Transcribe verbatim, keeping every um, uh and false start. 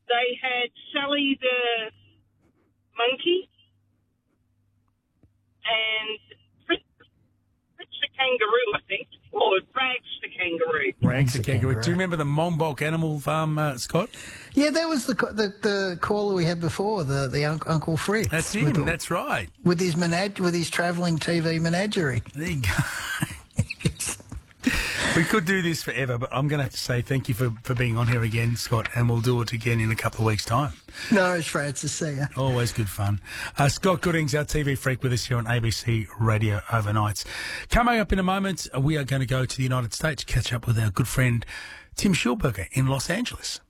they had Sally the monkey and Fritz, Fritz the kangaroo, I think, or Rags the kangaroo. Rags the kangaroo. Do you remember the Monbulk Animal Farm, uh, Scott? Yeah, that was the, the the caller we had before, the the un- Uncle Fritz. That's him. With, That's right. With his menag- with his travelling T V menagerie. There you go. We could do this forever, but I'm going to have to say thank you for, for being on here again, Scott, and we'll do it again in a couple of weeks' time. No, it's Francis. See ya. Always good fun. Uh, Scott Goodings, our T V freak, with us here on A B C Radio Overnights. Coming up in a moment, we are going to go to the United States, catch up with our good friend Tim Schulberger in Los Angeles.